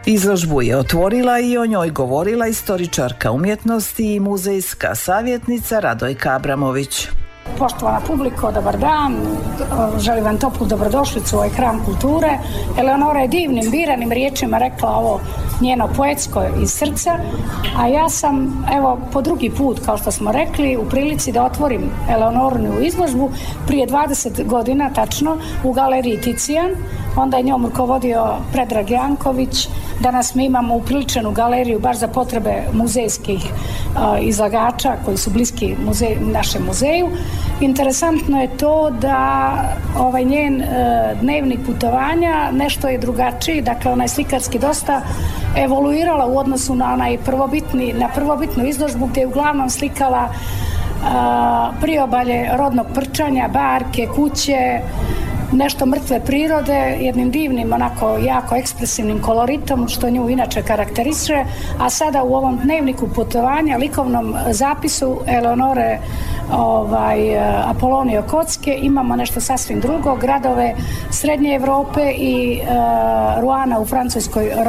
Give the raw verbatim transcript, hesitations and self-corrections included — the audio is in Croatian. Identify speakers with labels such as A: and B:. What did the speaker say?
A: Izložbu je otvorila i o njoj govorila istoričarka umjetnosti i muzejska savjetnica Radojka Abramović.
B: Poštovana publiko, dobar dan, želim vam toplu dobrodošlicu u ovaj hram kulture. Eleonora je divnim, biranim riječima rekla ovo njeno poetsko iz srca, a ja sam, evo, po drugi put, kao što smo rekli, u prilici da otvorim Eleonorinu izložbu prije dvadeset godina, tačno, u galeriji Ticijan. Onda je njom rukovodio Predrag Janković. Danas mi imamo upriličenu galeriju baš za potrebe muzejskih uh, izlagača koji su bliski muzej, našem muzeju. Interesantno je to da ovaj njen uh, dnevnik putovanja nešto je drugačiji, dakle ona je slikarski dosta evoluirala u odnosu na onaj prvobitni, na prvobitnu izložbu gdje je uglavnom slikala uh, priobalje rodnog prčanja, barke, kuće, nešto mrtve prirode, jednim divnim, onako jako ekspresivnim koloritom, što nju inače karakteriše, a sada u ovom dnevniku putovanja, likovnom zapisu Eleonore ovaj, Apolonije Kocke imamo nešto sasvim drugo, gradove Srednje Europe i uh, Ruana u Francuskoj